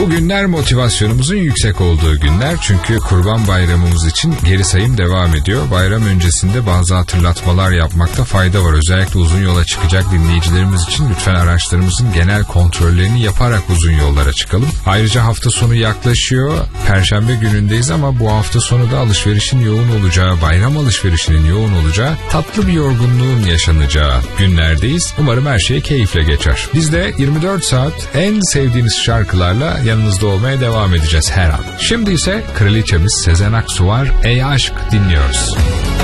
Bu günler motivasyonumuzun yüksek olduğu günler, çünkü Kurban Bayramımız için geri sayım devam ediyor. Bayram öncesinde bazı hatırlatmalar yapmakta fayda var. Özellikle uzun yola çıkacak dinleyicilerimiz için lütfen araçlarımızın genel kontrollerini yaparak uzun yollara çıkalım. Ayrıca hafta sonu yaklaşıyor. Perşembe günündeyiz ama bu hafta sonu da alışverişin yoğun olacağı, bayram alışverişinin yoğun olacağı, tatlı bir yorgunluğun yaşanacağı günlerdeyiz. Umarım her şey keyifle geçer. Biz de 24 saat en sevdiğiniz şarkılarla yanınızda olmaya devam edeceğiz her an. Şimdi ise kraliçemiz Sezen Aksu var, Ey Aşk dinliyoruz.